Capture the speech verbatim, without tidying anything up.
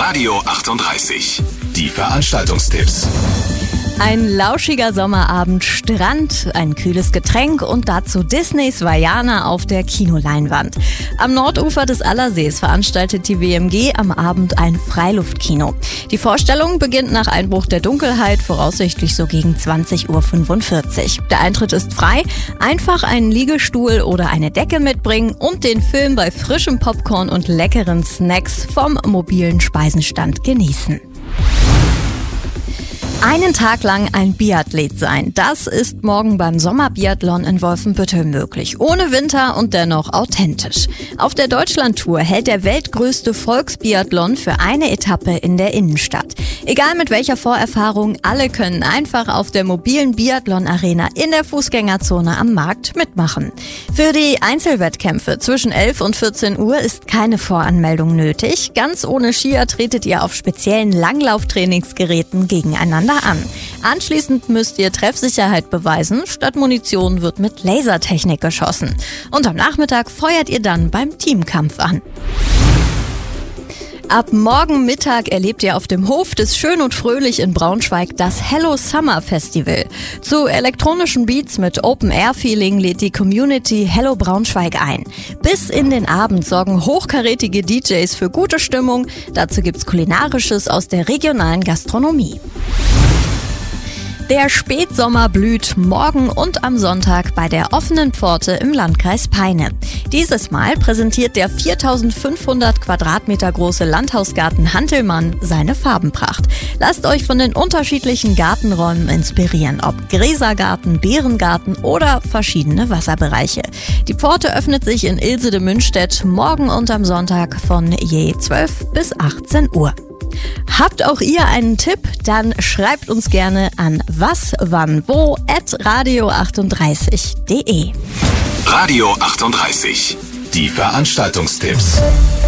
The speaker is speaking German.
Radio achtunddreißig. Die Veranstaltungstipps. Ein lauschiger Sommerabend, Strand, ein kühles Getränk und dazu Disneys Vaiana auf der Kinoleinwand. Am Nordufer des Allersees veranstaltet die W M G am Abend ein Freiluftkino. Die Vorstellung beginnt nach Einbruch der Dunkelheit, voraussichtlich so gegen zwanzig Uhr fünfundvierzig. Der Eintritt ist frei, einfach einen Liegestuhl oder eine Decke mitbringen und den Film bei frischem Popcorn und leckeren Snacks vom mobilen Speisenstand genießen. Einen Tag lang ein Biathlet sein, das ist morgen beim Sommerbiathlon in Wolfenbüttel möglich. Ohne Winter und dennoch authentisch. Auf der Deutschlandtour hält der weltgrößte Volksbiathlon für eine Etappe in der Innenstadt. Egal mit welcher Vorerfahrung, alle können einfach auf der mobilen Biathlon-Arena in der Fußgängerzone am Markt mitmachen. Für die Einzelwettkämpfe zwischen elf und vierzehn Uhr ist keine Voranmeldung nötig. Ganz ohne Skier tretet ihr auf speziellen Langlauftrainingsgeräten gegeneinander an. Anschließend müsst ihr Treffsicherheit beweisen, statt Munition wird mit Lasertechnik geschossen. Und am Nachmittag feuert ihr dann beim Teamkampf an. Ab morgen Mittag erlebt ihr auf dem Hof des Schön und Fröhlich in Braunschweig das Hello Summer Festival. Zu elektronischen Beats mit Open-Air-Feeling lädt die Community Hello Braunschweig ein. Bis in den Abend sorgen hochkarätige D Js für gute Stimmung. Dazu gibt's Kulinarisches aus der regionalen Gastronomie. Der Spätsommer blüht morgen und am Sonntag bei der offenen Pforte im Landkreis Peine. Dieses Mal präsentiert der viertausendfünfhundert Quadratmeter große Landhausgarten Hantelmann seine Farbenpracht. Lasst euch von den unterschiedlichen Gartenräumen inspirieren, ob Gräsergarten, Beerengarten oder verschiedene Wasserbereiche. Die Pforte öffnet sich in Ilse-de-Münstedt morgen und am Sonntag von je zwölf bis achtzehn Uhr. Habt auch ihr einen Tipp? Dann schreibt uns gerne an waswannwo at radio achtunddreißig punkt de. Radio achtunddreißig. Die Veranstaltungstipps.